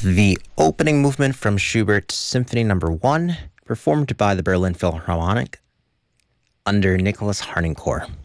the opening movement from Schubert's Symphony No. 1, performed by the Berlin Philharmonic under Nicholas Harnoncourt.